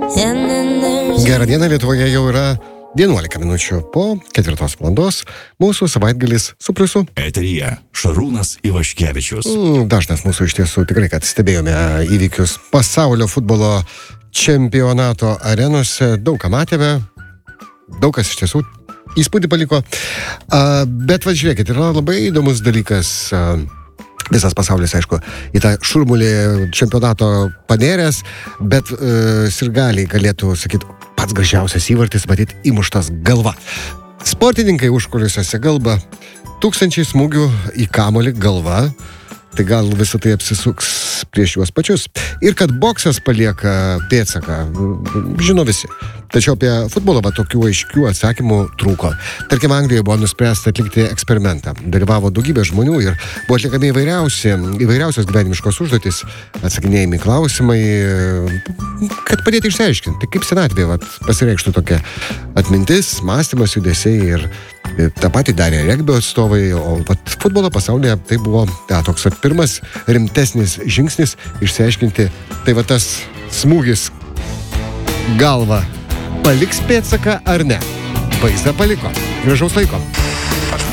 Gerą dieną, Lietuvoje jau yra 11 minučių po 4 valandos. Mūsų savaitgalis su pliusu. Eteryje Šarūnas Ivaškevičius. Dažnas mūsų iš tiesų tikrai, kad stebėjome įvykius pasaulio futbolo čempionato arenose. Daug ką matėme, daug kas iš tiesų įspūdį paliko. Bet va, žiūrėkit, yra labai įdomus dalykas. Visas pasaulis, aišku, į tą šurmulį čempionato panėręs, bet sirgaliai galėtų sakyti, pats gražiausias įvartis, matyti, įmuštas galva. Sportininkai užkulisiuose galba 1000 smūgių į kamuolį galva, tai gal visą tai apsisuks prieš juos pačius. Ir kad boksas palieka pėdsaką, žino visi. Tačiau apie futbolą tokių aiškių atsakymų trūko. Tarkim, Anglijoje buvo nuspręsta atlikti eksperimentą. Dalyvavo daugybė žmonių ir buvo atlikami įvairiausios gyvenimiškos užduotys, atsakinėjami klausimai, kad padėti išsiaiškinti, kaip senatvėje pasireikštų tokia atmintis, mąstymas, judesiai ir tą patį darė regbio atstovai, o futbolo pasaulyje tai buvo toks pirmas rimtesnis žingsnis išsiaiškinti, tai tas smūgis galva paliks pėdsaką ar ne. Vaizdą paliko. Gražaus laiko.